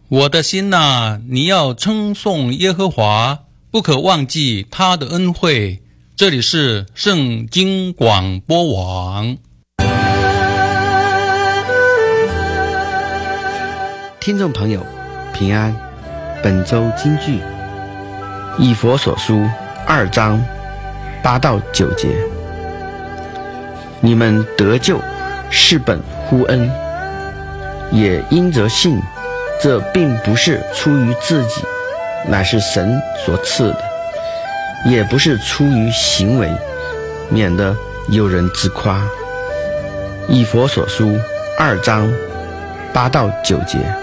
我的心哪，你要称颂耶和华，不可忘记他的恩惠。这里是圣经广播网。 听众朋友平安，本周金句以弗所书2章8到9节。你们得救是本乎恩，也因着信，这并不是出于自己，乃是神所赐的，也不是出于行为，免得有人自夸。以弗所书2章8到9节。